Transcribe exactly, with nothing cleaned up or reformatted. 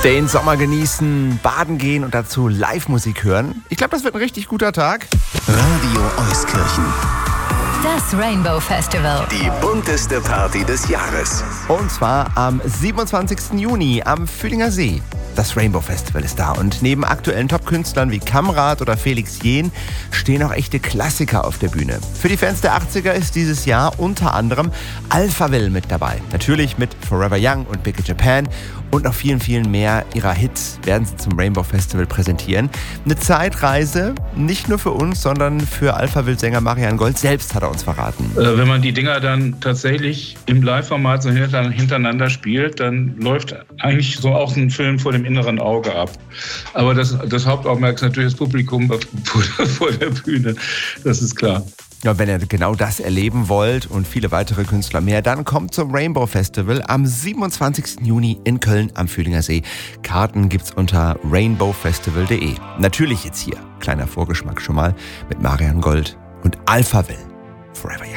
Den Sommer genießen, baden gehen und dazu Live-Musik hören. Ich glaube, das wird ein richtig guter Tag. Radio Euskirchen. Das Rainbow Festival. Die bunteste Party des Jahres. Und zwar am siebenundzwanzigsten Juni am Fühlinger See. Das Rainbow Festival ist da und neben aktuellen Top-Künstlern wie Kamrat oder Felix Jähn stehen auch echte Klassiker auf der Bühne. Für die Fans der achtziger ist dieses Jahr unter anderem Alphaville mit dabei. Natürlich mit Forever Young und Big in Japan und noch vielen, vielen mehr ihrer Hits werden sie zum Rainbow Festival präsentieren. Eine Zeitreise, nicht nur für uns, sondern für Alphaville-Sänger Marian Gold selbst, hat er uns verraten. Äh, wenn man die Dinger dann tatsächlich im Live-Format so hintereinander spielt, dann läuft eigentlich so auch ein Film vor dem inneren Auge ab. Aber das, das Hauptaugenmerk ist natürlich das Publikum vor, vor der Bühne, das ist klar. Ja, wenn ihr genau das erleben wollt und viele weitere Künstler mehr, dann kommt zum Rainbow Festival am siebenundzwanzigsten Juni in Köln am Fühlinger See. Karten gibt's unter rainbow festival punkt de. Natürlich jetzt hier, kleiner Vorgeschmack schon mal, mit Marian Gold und Alphaville. Forever Young.